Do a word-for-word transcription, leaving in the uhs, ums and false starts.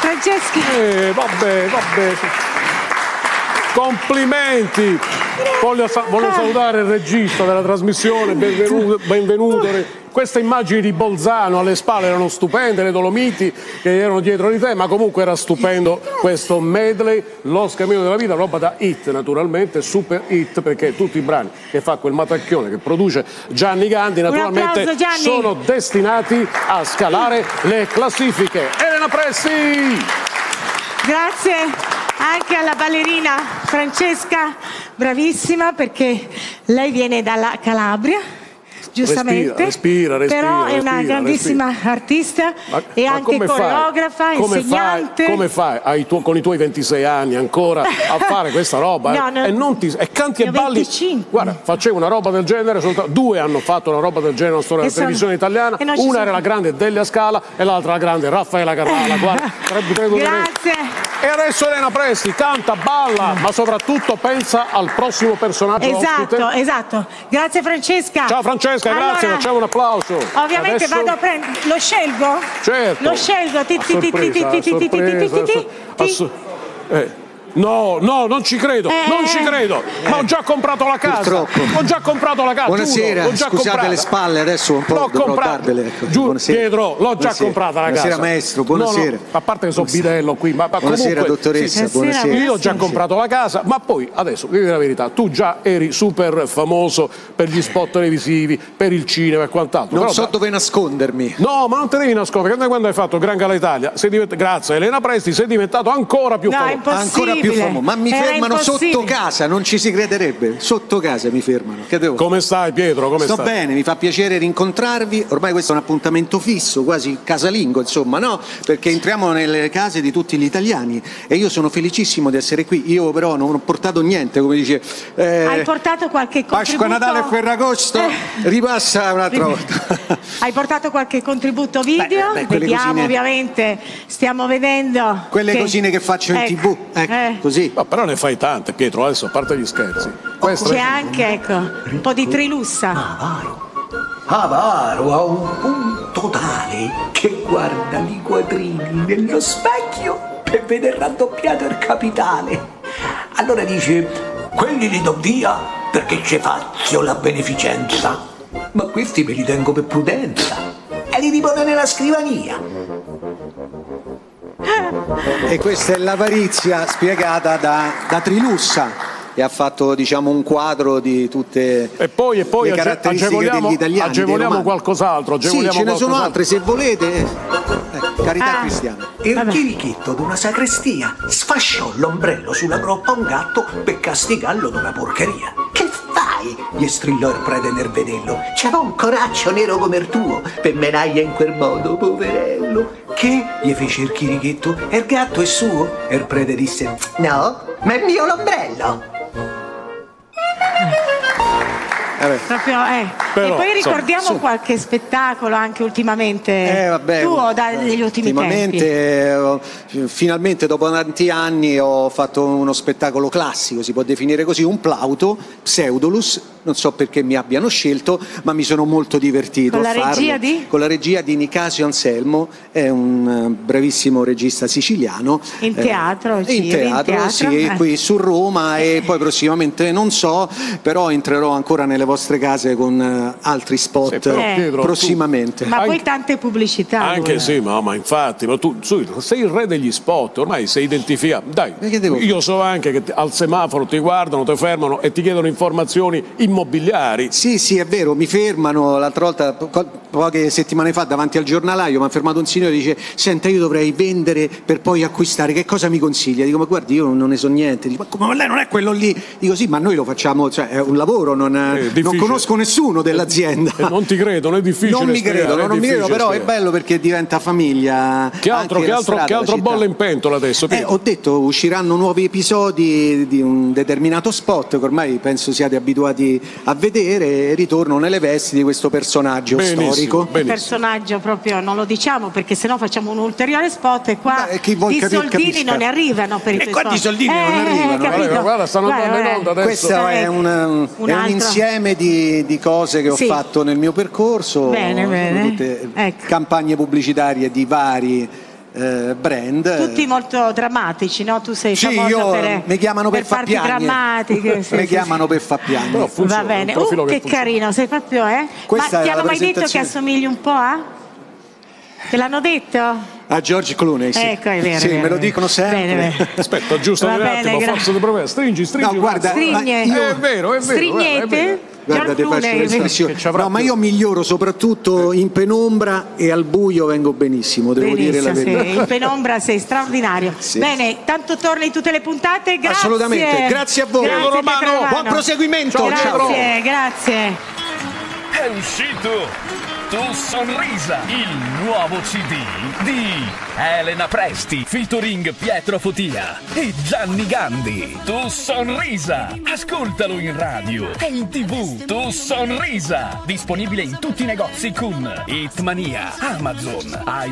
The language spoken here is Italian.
Francesca. Eh, vabbè, vabbè. Complimenti. Voglio, voglio salutare il regista della trasmissione, benvenuto. benvenuto. Queste immagini di Bolzano alle spalle erano stupende, le Dolomiti che erano dietro di te, ma comunque era stupendo questo medley, Lo Scamino della Vita, roba da hit naturalmente, super hit, perché tutti i brani che fa quel matacchione che produce Gianni Gandhi naturalmente applauso, Gianni. sono destinati a scalare le classifiche. Elena Pressi! Grazie anche alla ballerina Francesca, bravissima, perché lei viene dalla Calabria. Giustamente, respira, respira, però è respira, una grandissima respira. artista ma, e ma anche come coreografa, fai? Come insegnante. Fai, come fai ai tu, con i tuoi ventisei anni ancora a fare questa roba? No, eh? no, e, non ti, e canti e balli. venticinque. Guarda, facevo una roba del genere, due hanno fatto una roba del genere nella storia E della televisione sono, italiana. Una sono... era la grande Delia Scala e l'altra la grande Raffaella Carrara. Guarda, credo, credo Grazie. E adesso Elena Presti canta, balla, ma soprattutto pensa al prossimo personaggio Esatto, ospite. esatto. Grazie Francesca. Ciao Francesca, allora, grazie, facciamo un applauso. Ovviamente Adesso... vado a prendere. Lo scelgo? Certo. Lo scelgo. Ti, ti, ti, ti, ti, ti, ti, ti, ti, ti, ti. Eh. No, no, non ci credo, eh, non ci credo. Eh, ma ho già comprato la casa. Purtroppo. Ho già comprato la casa. Buonasera, giuro, già scusate comprata. le spalle, adesso un po' l'ho dovrò comprata. darvele. Ecco. Giuro, Pietro, l'ho già buonasera. comprata la buonasera, casa. Buonasera maestro, buonasera. No, no, a parte che sono bidello qui, ma, ma buonasera comunque, dottoressa, sì, buonasera. Io ho già comprato la casa, ma poi adesso, devi dire la verità, tu già eri super famoso per gli spot televisivi, per il cinema e quant'altro. Non Però, so da... dove nascondermi. No, ma non te devi nascondere, perché quando hai fatto Gran Gala Italia, sei divent... grazie a Elena Presti, sei diventato ancora più no, famoso. Ancora più famoso, ma mi Era fermano impossibile. sotto casa, non ci si crederebbe. Sotto casa mi fermano. Che devo Come stai Pietro? Come Sto stai? bene, mi fa piacere rincontrarvi. Ormai questo è un appuntamento fisso, quasi casalingo, insomma, no? Perché entriamo nelle case di tutti gli italiani e io sono felicissimo di essere qui. Io però non ho portato niente, come dice. Eh, Hai portato qualche contributo? Pasqua, Natale e Ferragosto, Eh. ripassa un'altra volta. Hai portato qualche contributo video? Beh, beh, quelle Vediamo, cosine... ovviamente, stiamo vedendo. Quelle che... cosine che faccio in ecco. tivù, ecco, eh. così. No, però ne fai tante Pietro, adesso a parte gli scherzi. Questo C'è è... anche, ecco, un po' di trilussa. Avaro. Avaro a un punto tale che guarda i quadrini nello specchio per veder raddoppiato il capitale. Allora dice, quelli li do via perché ci faccio la beneficenza, ma questi me li tengo per prudenza e li ripone nella scrivania. E questa è l'avarizia spiegata da, da Trilussa, che ha fatto, diciamo, un quadro di tutte e poi, e poi le caratteristiche agevoliamo, degli italiani. agevoliamo qualcos'altro. Agevoliamo sì, ce ne sono qualcos'altro. altre, se volete. Eh, carità Ah. cristiana. Il chirichetto d'una sacrestia sfasciò l'ombrello sulla groppa a un gatto per castigarlo d'una porcheria. Che fai? Gli strillò il prete nel vedello. C'era un coraccio nero come il tuo per menaglia in quel modo, poverello. Che? Gli fece il chirichetto. E il gatto è suo? E il prete disse, no, ma è mio l'ombrello. Vabbè. Proprio, eh. Però, e poi ricordiamo insomma, qualche spettacolo anche ultimamente Eh, vabbè, tuo dagli ultimi ultimamente, tempi. eh, finalmente dopo tanti anni ho fatto uno spettacolo classico, si può definire così, un plauto, Pseudolus, non so perché mi abbiano scelto, ma mi sono molto divertito Con a la farlo. regia di? Con la regia di Nicasio Anselmo, è un uh, bravissimo regista siciliano. In teatro, eh, giri, in teatro, in teatro, sì, eh. qui su Roma e poi prossimamente non so, però entrerò ancora nelle vostre case con uh, altri spot Sì, però, Eh. Pietro, prossimamente. Ma Anche- poi tante pubblicità. Anche lui. sì, ma, ma infatti, ma tu su, sei il re degli spot, ormai sei identificato. Dai, Ma che devo io so anche che ti- al semaforo ti guardano, ti fermano e ti chiedono informazioni immobiliari. Sì, sì, è vero, mi fermano. L'altra volta, po- poche settimane fa, davanti al giornalaio, mi ha fermato un signore e dice: senta, io dovrei vendere per poi acquistare, che cosa mi consiglia? Dico: ma guardi, io non ne so niente. Dico: ma come, ma lei non è quello lì? Dico: sì, ma noi lo facciamo, cioè è un lavoro, non, difficile. non conosco nessuno dell'azienda. E non ti credo, non è difficile. Non mi spiegare, credo, è non mi credo, difficile però è spiegare. bello perché diventa famiglia. Che altro, anche che la altro, strada, che altro la città. bolle in pentola adesso? Eh, Pietro? ho detto, usciranno nuovi episodi di un determinato spot che ormai penso siate abituati a vedere, e ritorno nelle vesti di questo personaggio Benissimo, storico. Il benissimo. personaggio proprio non lo diciamo perché sennò facciamo un ulteriore spot e qua Beh, chi vuol i capire, soldini capisca. non ne arrivano per i E tuoi qua spot. di soldini non arrivano. capito? Guarda, guarda, stanno Guarda, andando in onda guarda. adesso. Questo è, Eh, un, un è un altro. insieme di, di cose che ho Sì. fatto nel mio percorso. Bene, Sono bene. tutte Ecco. campagne pubblicitarie di vari eh, brand. Tutti molto drammatici, no? Tu sei Sì, famosa io per, mi chiamano per, per far parti piagne. drammatiche. Sì, mi sì, chiamano sì. per far piagne. Però funziona, Va bene. è un profilo Uh, che che funziona. carino, sei proprio, eh? Questa Ma è ti la hanno mai detto che presentazione. assomigli un po' a? Te l'hanno detto? A George Clooney, sì. Ecco, è vero. Sì, è vero, me lo è vero. dicono sempre. Bene, bene. Aspetta, giusto Va un bene, attimo, gra- forza di promessa. Stringi, stringi. No, guarda, Strigne. ma io- È vero, è vero. Strignete? guarda, è vero. Guarda, ti George faccio Clooney. l'espressione. Che ci avrà No, ma più. io miglioro soprattutto in penombra e al buio vengo benissimo, devo dire la Benissimo, verità. sì. In penombra sei straordinario. Sì. Bene, tanto torni tutte le puntate. Grazie. Assolutamente. Grazie a voi. Grazie, Pietro Romano. Pietro Romano. Buon proseguimento. Ciao, Ciao. Grazie, grazie. È uscito Tu Sonrisa, il nuovo C D di Elena Presti featuring Pietro Fotia e Gianni Gandi. Tu Sonrisa, ascoltalo in radio e in tv. Tu Sonrisa, disponibile in tutti i negozi con Hitmania, Amazon,